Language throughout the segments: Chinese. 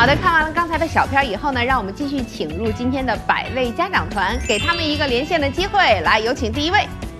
好的，看完了刚才的小片以后呢，让我们继续请入今天的百位家长团，给他们一个连线的机会。来，有请第一位。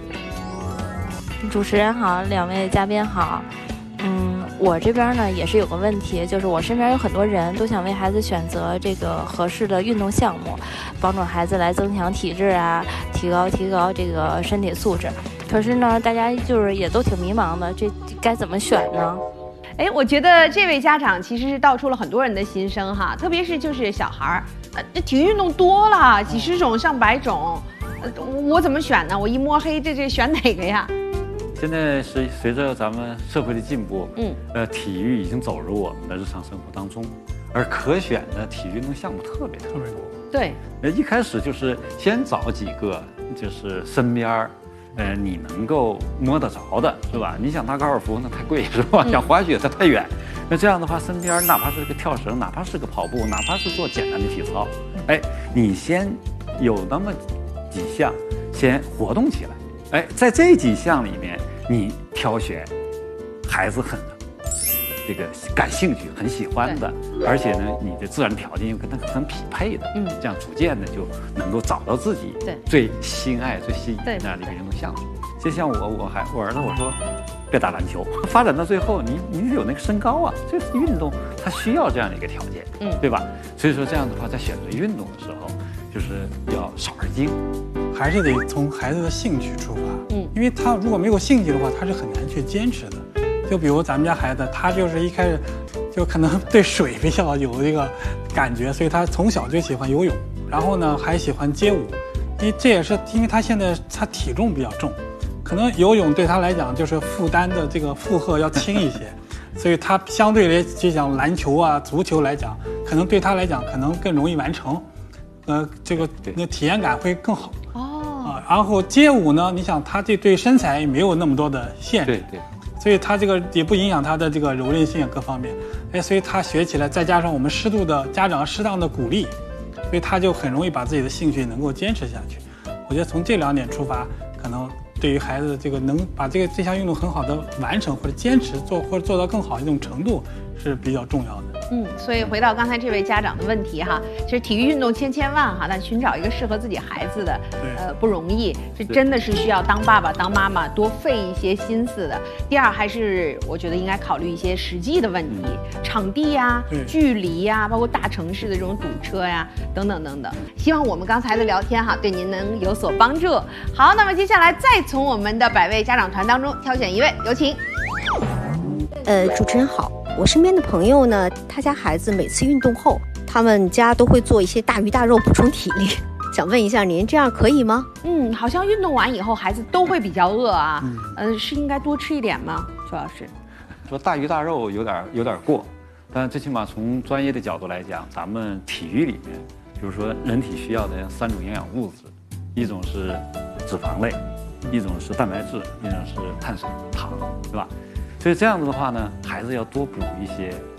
主持人好，两位嘉宾好。我这边呢也是有个问题，就是我身边有很多人都想为孩子选择这个合适的运动项目，帮助孩子来增强体质啊，提高这个身体素质。可是呢，大家就是也都挺迷茫的，这该怎么选呢？ 哎，我觉得这位家长其实是道出了很多人的心声哈，特别是就是小孩儿，这体育运动多了，几十种上百种，我怎么选呢？我一摸黑，这选哪个呀？ 现在是随着咱们社会的进步，体育已经走入我们的日常生活当中，而可选的体育运动项目特别多。 对， 一开始就是先找几个，就是身边你能够摸得着的，是吧？你想打高尔夫那太贵，是吧？想滑雪它太远。那这样的话，身边哪怕是个跳绳，哪怕是个跑步，哪怕是做简单的体操，哎，你先有那么几项，先活动起来。哎，在这几项里面，你挑选孩子这个感兴趣、很喜欢的，而且呢，你的自然条件又跟他很匹配的，这样逐渐的就能够找到自己最心爱、最吸引的那样的一个运动项目。就像我儿子，我说别打篮球，发展到最后，你得有那个身高啊，这个运动它需要这样的一个条件，对吧？所以说这样的话，在选择运动的时候，就是要少而精。 还是得从孩子的兴趣出发，因为他如果没有兴趣的话，他是很难去坚持的。就比如咱们家孩子，他就是一开始就可能对水比较有这个感觉，所以他从小就喜欢游泳，然后呢还喜欢街舞，这也是因为他现在他体重比较重，可能游泳对他来讲就是负担的这个负荷要轻一些，所以他相对来讲篮球啊、足球来讲，可能对他来讲可能更容易完成，这个体验感会更好。然后街舞呢，你想他对身材也没有那么多的限制，对，所以他这个也不影响他的这个柔韧性各方面，所以他学起来，再加上我们家长适当的鼓励，所以他就很容易把自己的兴趣能够坚持下去。我觉得从这2点出发，可能对于孩子这个能把这项运动很好的完成或者坚持或者做到更好一种程度是比较重要的。 所以回到刚才这位家长的问题哈，其实体育运动千万哈，但寻找一个适合自己孩子的，不容易，这真的是需要当爸爸当妈妈多费一些心思的。第二，还是我觉得应该考虑一些实际的问题，场地呀、距离呀，包括大城市的这种堵车呀，等等等等。希望我们刚才的聊天哈，对您能有所帮助。好，那么接下来再从我们的百位家长团当中挑选一位，有请。 主持人好。我身边的朋友呢，他家孩子每次运动后，他们家都会做一些大鱼大肉补充体力。想问一下您，这样可以吗？ 好像运动完以后孩子都会比较饿啊，是应该多吃一点吗？周老师， 说大鱼大肉有点过，但最起码从专业的角度来讲，咱们体育里面，比如说人体需要的3种营养物质，一种是脂肪类，一种是蛋白质，一种是碳水糖，对吧？所以这样子的话呢，孩子要多补一些